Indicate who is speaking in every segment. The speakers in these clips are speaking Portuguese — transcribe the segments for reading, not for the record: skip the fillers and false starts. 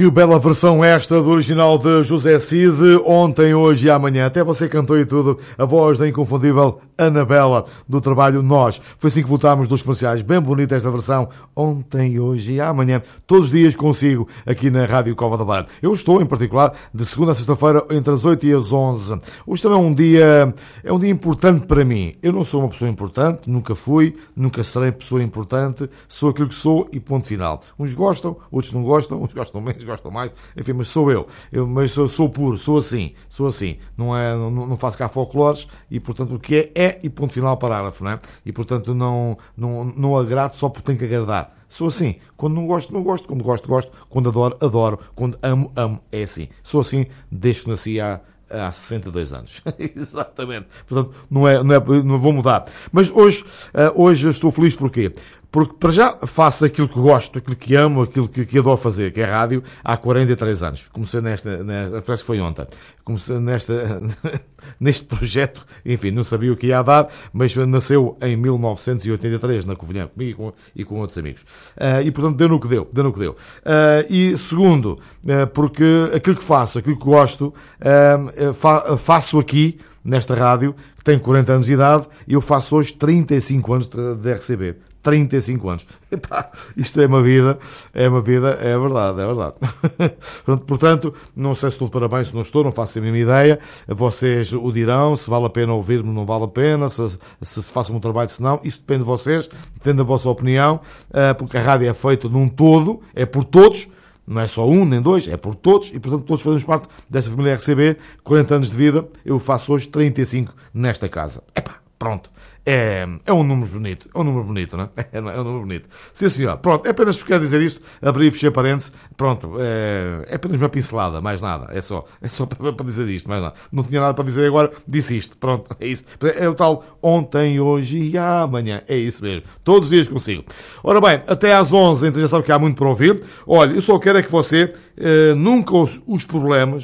Speaker 1: Que bela versão esta do original de José Cid, Ontem, Hoje e Amanhã. Até você cantou e tudo, a voz da inconfundível Anabela, do trabalho Nós. Foi assim que votámos dos comerciais. Bem bonita esta versão, Ontem, Hoje e Amanhã. Todos os dias consigo, aqui na Rádio Cova da Beira. Eu estou, em particular, de segunda a sexta-feira, entre as 8 e as 11. Hoje também é um dia importante para mim. Eu não sou uma pessoa importante, nunca fui, nunca serei pessoa importante. Sou aquilo que sou e ponto final. Uns gostam, outros não gostam, uns gostam menos, gostam mais, enfim, mas sou eu. Mas sou puro, sou assim. Não faço cá folclores e, portanto, o que é e ponto final, parágrafo, não é? E, portanto, não agrado só porque tenho que agradar. Sou assim. Quando não gosto, não gosto. Quando gosto, gosto. Quando adoro, adoro. Quando amo, amo. É assim. Sou assim desde que nasci há 62 anos. Exatamente. Portanto, não vou mudar. Mas hoje estou feliz porquê? Porque para já faço aquilo que gosto, aquilo que amo, aquilo que adoro fazer, que é rádio, há 43 anos. Comecei parece que foi ontem. Comecei neste projeto, enfim, não sabia o que ia dar, mas nasceu em 1983 na Covilhã, comigo e com outros amigos. E portanto deu no que deu. E segundo, porque aquilo que faço, aquilo que gosto, faço aqui, nesta rádio, que tem 40 anos de idade, e eu faço hoje 35 anos de RCB. 35 anos. Epá, isto é verdade. Portanto, não sei se estou de parabéns, se não estou, não faço a mínima ideia. Vocês o dirão, se vale a pena ouvir-me, não vale a pena, se façam um trabalho, se não. Isso depende de vocês, depende da vossa opinião, porque a rádio é feita num todo, é por todos. Não é só um, nem dois, é por todos, e portanto todos fazemos parte desta família RCB, 40 anos de vida, eu faço hoje 35 nesta casa. Epá, pronto. É um número bonito, não é? É um número bonito. Sim, senhor. Pronto, é apenas porque quero dizer isto, abrir e fechar parênteses, pronto, é apenas uma pincelada, mais nada, é só para dizer isto, mais nada. Não tinha nada para dizer agora, disse isto, pronto, é isso. É o tal ontem, hoje e amanhã, é isso mesmo. Todos os dias consigo. Ora bem, até às 11, então já sabe que há muito para ouvir. Olha, eu só quero é que você nunca os problemas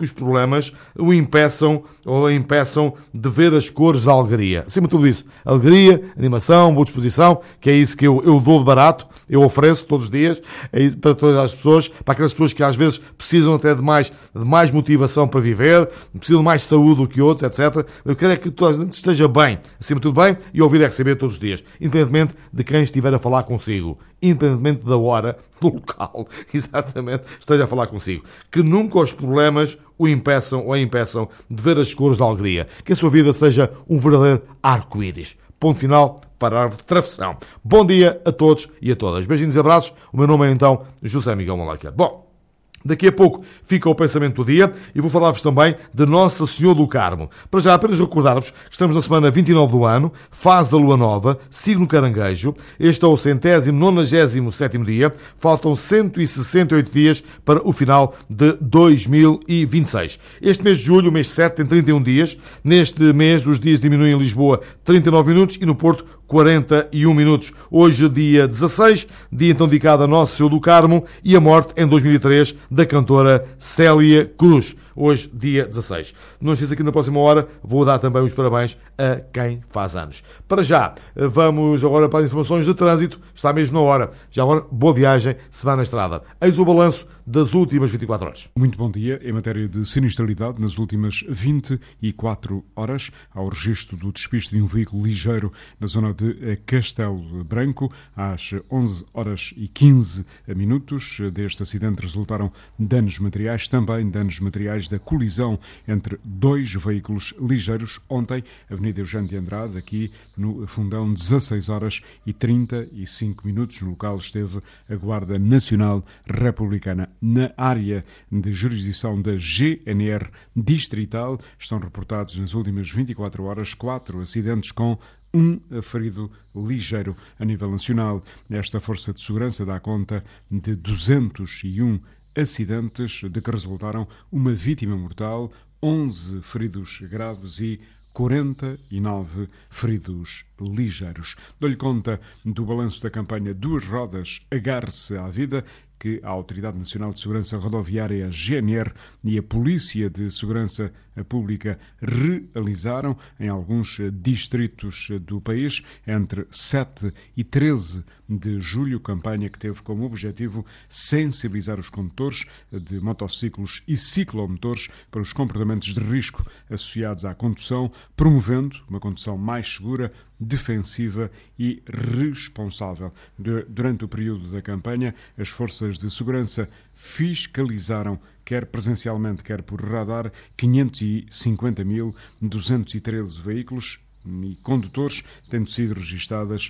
Speaker 1: o impeçam ou a impeçam de ver as cores da alegria. Acima de tudo isso, alegria, animação, boa disposição, que é isso que eu dou de barato, eu ofereço todos os dias, é isso para todas as pessoas, para aquelas pessoas que às vezes precisam até de mais motivação para viver, precisam de mais saúde do que outros, etc. Eu quero é que toda a gente esteja bem, acima de tudo bem, e ouvir receber todos os dias, independentemente de quem estiver a falar consigo, independentemente da hora, do local, exatamente, esteja a falar consigo. Que nunca os problemas o impeçam ou a impeçam de ver as cores da alegria. Que a sua vida seja um verdadeiro arco-íris. Ponto final, parágrafo de travessão. Bom dia a todos e a todas. Beijinhos e abraços. O meu nome é então José Miguel Malaquias. Bom, daqui a pouco fica o pensamento do dia e vou falar-vos também de Nossa Senhora do Carmo. Para já, apenas recordar-vos que estamos na semana 29 do ano, fase da Lua Nova, signo Caranguejo. Este é o 197º dia. Faltam 168 dias para o final de 2026. Este mês de julho, o mês 7, tem 31 dias. Neste mês, os dias diminuem em Lisboa 39 minutos e no Porto 41 minutos. Hoje, dia 16, dia então dedicado a Nossa Senhora do Carmo e a morte em 2003 da cantora Célia Cruz. Hoje, dia 16. Não esqueça que na próxima hora vou dar também os parabéns a quem faz anos. Para já, vamos agora para as informações de trânsito. Está mesmo na hora. Já agora, boa viagem, se vai na estrada. Eis o balanço das últimas 24 horas.
Speaker 2: Muito bom dia. Em matéria de sinistralidade, nas últimas 24 horas, há o registro do despiste de um veículo ligeiro na zona de Castelo Branco. Às 11 horas e 15 minutos deste acidente resultaram danos materiais, também danos materiais da colisão entre dois veículos ligeiros ontem, Avenida Eugênio de Andrade, aqui no Fundão, 16 horas e 35 minutos. No local esteve a Guarda Nacional Republicana. Na área de jurisdição da GNR Distrital estão reportados nas últimas 24 horas 4 acidentes com um ferido ligeiro. A nível nacional, esta força de segurança dá conta de 201 acidentes, de que resultaram uma vítima mortal, 11 feridos graves e 49 feridos ligeiros. Dou-lhe conta do balanço da campanha Duas Rodas, Agarre-se à Vida, que a Autoridade Nacional de Segurança Rodoviária, a GNR, e a Polícia de Segurança Pública realizaram em alguns distritos do país entre 7 e 13 de julho, campanha que teve como objetivo sensibilizar os condutores de motociclos e ciclomotores para os comportamentos de risco associados à condução, promovendo uma condução mais segura, defensiva e responsável. Durante o período da campanha, as forças de segurança fiscalizaram, quer presencialmente, quer por radar, 550.213 veículos e condutores, tendo sido registadas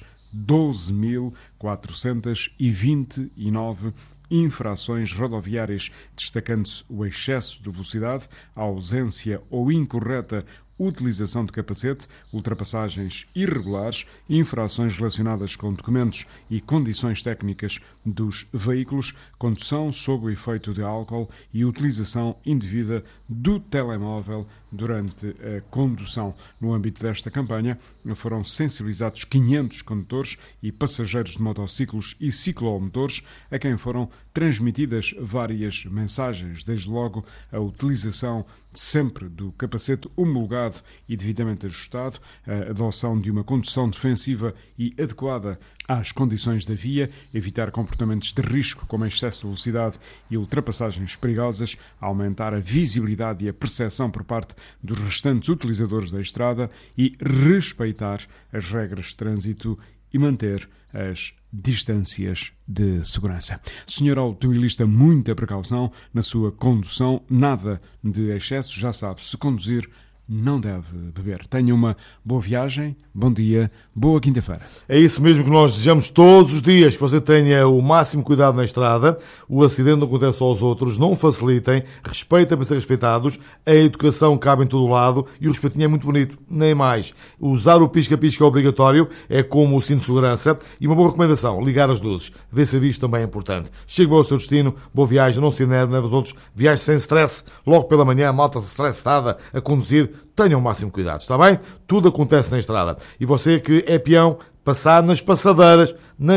Speaker 2: 12.429 infrações rodoviárias, destacando-se o excesso de velocidade, a ausência ou incorreta utilização de capacete, ultrapassagens irregulares, infrações relacionadas com documentos e condições técnicas dos veículos, condução sob o efeito de álcool e utilização indevida do telemóvel durante a condução. No âmbito desta campanha, foram sensibilizados 500 condutores e passageiros de motociclos e ciclomotores, a quem foram transmitidas várias mensagens, desde logo a utilização sempre do capacete homologado e devidamente ajustado, a adoção de uma condução defensiva e adequada às condições da via, evitar comportamentos de risco como excesso de velocidade e ultrapassagens perigosas, aumentar a visibilidade e a percepção por parte dos restantes utilizadores da estrada e respeitar as regras de trânsito e manter as distâncias de segurança. Senhor automobilista, muita precaução na sua condução, nada de excesso, já sabe, se conduzir não deve beber. Tenha uma boa viagem, bom dia, boa quinta-feira.
Speaker 1: É isso mesmo que nós desejamos todos os dias, que você tenha o máximo cuidado na estrada, o acidente não acontece aos outros, não facilitem, respeitem para ser respeitados, a educação cabe em todo lado e o respeitinho é muito bonito, nem mais. Usar o pisca-pisca é obrigatório, é como o cinto de segurança, e uma boa recomendação, ligar as luzes, ver serviço também é importante. Chegue ao seu destino, boa viagem, não se enerve, leve os outros, viagem sem stress, logo pela manhã, a malta estressada a conduzir, tenham o máximo cuidado, está bem? Tudo acontece na estrada. E você que é peão, passar nas passadeiras,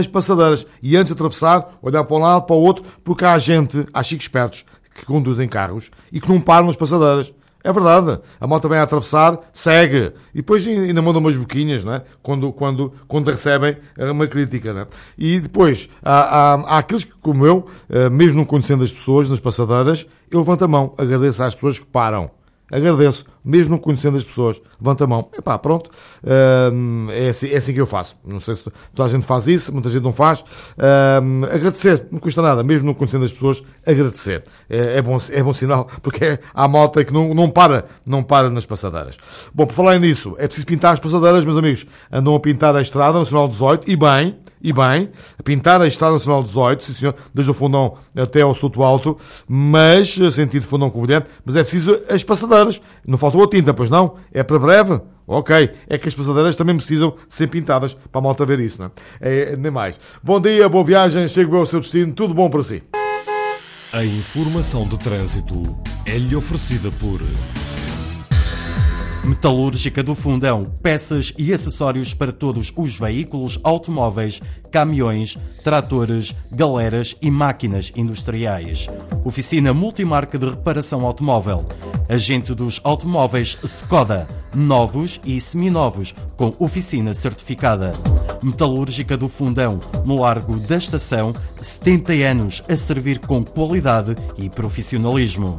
Speaker 1: e antes de atravessar, olhar para um lado, para o outro, porque há gente, há chicos espertos, que conduzem carros e que não param nas passadeiras. É verdade. A moto vem a atravessar, segue. E depois ainda mandam umas boquinhas, não é? Quando recebem uma crítica, não é? E depois, há aqueles que, como eu, mesmo não conhecendo as pessoas nas passadeiras, eu levanto a mão, agradeço às pessoas que param. Agradeço, mesmo não conhecendo as pessoas, levanta a mão. Epá, pronto, é assim que eu faço. Não sei se toda a gente faz isso, muita gente não faz. Agradecer, não custa nada, mesmo não conhecendo as pessoas, agradecer. É bom sinal, porque há malta que não para nas passadeiras. Bom, por falar nisso, é preciso pintar as passadeiras, meus amigos. Andam a pintar a Estrada Nacional 18, e bem, pintar a Estrada Nacional 18, sim senhor, desde o Fundão até ao Soto Alto, mas, sentido Fundão-Covilhã, mas é preciso as passadeiras. Não faltou a tinta, pois não? É para breve? Ok. É que as passadeiras também precisam de ser pintadas para a malta ver isso, não é? Nem mais. Bom dia, boa viagem, chegue bem ao seu destino, tudo bom para si.
Speaker 3: A informação de trânsito é-lhe oferecida por Metalúrgica do Fundão, peças e acessórios para todos os veículos, automóveis, caminhões, tratores, galeras e máquinas industriais. Oficina multimarca de reparação automóvel. Agente dos automóveis Skoda, novos e seminovos, com oficina certificada. Metalúrgica do Fundão, no Largo da Estação, 70 anos a servir com qualidade e profissionalismo.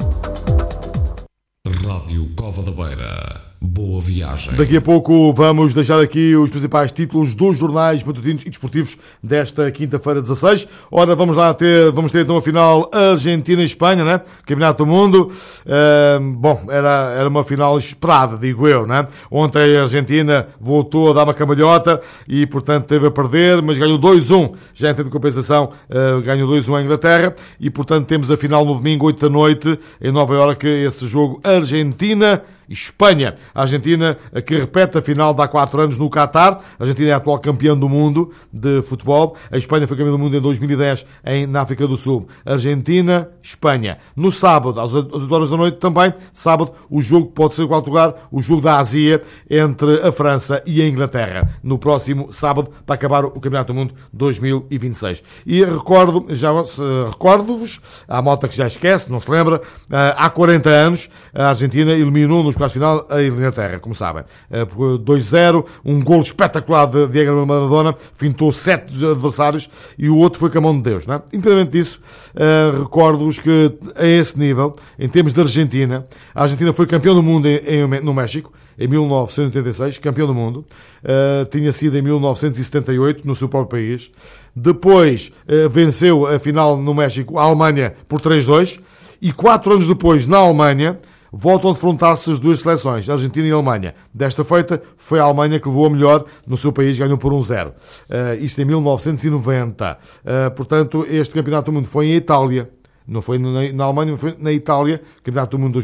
Speaker 4: Rádio Cova da Beira. Boa viagem.
Speaker 1: Daqui a pouco vamos deixar aqui os principais títulos dos jornais matutinos e desportivos desta quinta-feira 16. Ora, vamos ter então a final Argentina e Espanha, né? Campeonato do Mundo. Bom, era uma final esperada, digo eu, né? Ontem a Argentina voltou a dar uma cambalhota e, portanto, teve a perder, mas ganhou 2-1. Já em tempo de compensação, ganhou 2-1 à Inglaterra e, portanto, temos a final no domingo, 8 da noite, em Nova Iorque, esse jogo Argentina Espanha. A Argentina, que repete a final de há 4 anos no Qatar. A Argentina é a atual campeã do mundo de futebol. A Espanha foi campeã do mundo em 2010 na África do Sul. Argentina, Espanha. No sábado, às 8 horas da noite também, sábado, o jogo pode ser qual lugar, o jogo da Ásia entre a França e a Inglaterra. No próximo sábado, para acabar o Campeonato do Mundo 2026. E recordo-vos, há malta que já esquece, não se lembra, há 40 anos a Argentina eliminou nos quartos de final a Inglaterra, como sabem. Por 2-0, um golo espetacular de Diego Maradona, fintou 7 adversários e o outro foi com a mão de Deus. Não é? Independente disso, recordo-vos que a esse nível, em termos de Argentina, a Argentina foi campeão do mundo no México, em 1986, campeão do mundo. Tinha sido em 1978, no seu próprio país. Depois venceu a final no México a Alemanha por 3-2. E 4 anos depois, na Alemanha, voltam a defrontar-se as duas seleções, a Argentina e a Alemanha. Desta feita, foi a Alemanha que levou a melhor no seu país, ganhou por 1-0. Isto em 1990. Portanto, este Campeonato do Mundo foi em Itália. Não foi na Alemanha, foi na Itália, Campeonato do Mundo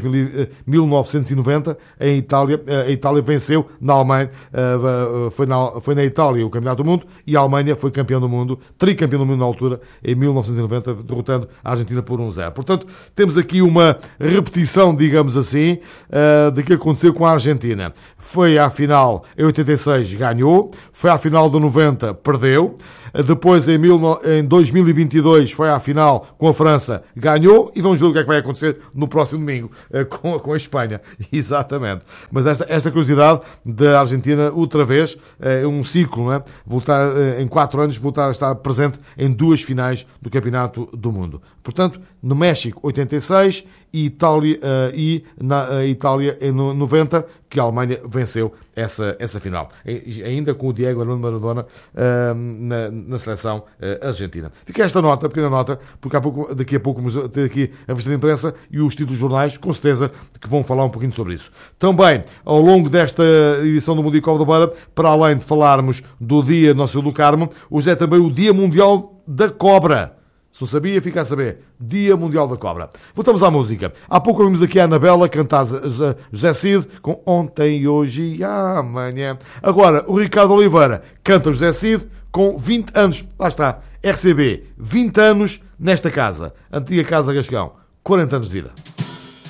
Speaker 1: 1990, em Itália. A Itália venceu na Alemanha, foi na Itália o Campeonato do Mundo, e a Alemanha foi campeão do mundo, tricampeão do mundo na altura, em 1990, derrotando a Argentina por 1-0. Portanto, temos aqui uma repetição, digamos assim, daquilo que aconteceu com a Argentina. Foi à final em 86, ganhou, foi à final de 90, perdeu. Depois, em 2022, foi à final com a França, ganhou, e vamos ver o que é que vai acontecer no próximo domingo com a Espanha. Exatamente. Mas esta curiosidade da Argentina, outra vez, é um ciclo, não é? Voltar, em 4 anos, voltar a estar presente em 2 finais do Campeonato do Mundo. Portanto, no México, 86, e Itália, na Itália em 90, que a Alemanha venceu essa final. Ainda com o Diego Armando Maradona na seleção argentina. Fica esta nota, pequena nota, porque daqui a pouco vamos ter aqui a revista de imprensa e os títulos de jornais, com certeza, que vão falar um pouquinho sobre isso. Também, ao longo desta edição do Mundo Cova da Beira, para além de falarmos do Dia Nossa Senhora do Carmo, hoje é também o Dia Mundial da Cobra. Se não sabia, fica a saber. Dia Mundial da Cobra. Voltamos à música. Há pouco ouvimos aqui a Anabela cantar José Cid com Ontem, Hoje e Amanhã. Agora, o Ricardo Oliveira canta José Cid com 20 anos. Lá está. RCB. 20 anos nesta casa. Antiga Casa Gascão. 40 anos de vida.